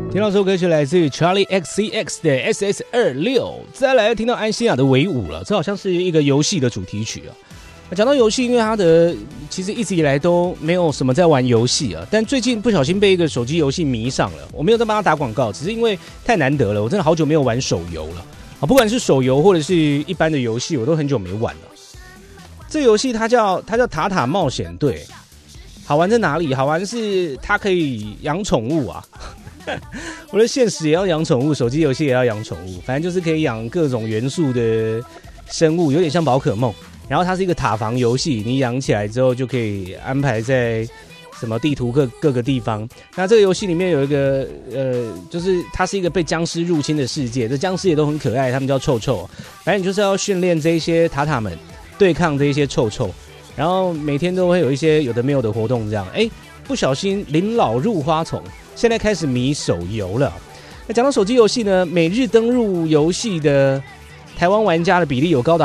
听到这首歌曲来自于 Charlie XCX 的 SS26， 再来听到安心亚的维舞了，这好像是一个游戏的主题曲啊。讲到游戏，因为他的其实一直以来都没有什么在玩游戏啊，但最近不小心被一个手机游戏迷上了。我没有在帮他打广告，只是因为太难得了，我真的好久没有玩手游了啊！不管是手游或者是一般的游戏，我都很久没玩了。这个游戏它叫塔塔冒险队，好玩在哪里？好玩是它可以养宠物啊。我的现实也要养宠物，手机游戏也要养宠物，反正就是可以养各种元素的生物，有点像宝可梦。然后它是一个塔防游戏，你养起来之后就可以安排在什么地图各个地方。那这个游戏里面有一个就是它是一个被僵尸入侵的世界，这僵尸也都很可爱，他们叫臭臭。反正你就是要训练这些塔塔们对抗这些臭臭，然后每天都会有一些有的没有的活动这样。不小心临老入花丛，现在开始迷手游了。那讲到手机游戏呢，每日登入游戏的台湾玩家的比例有高达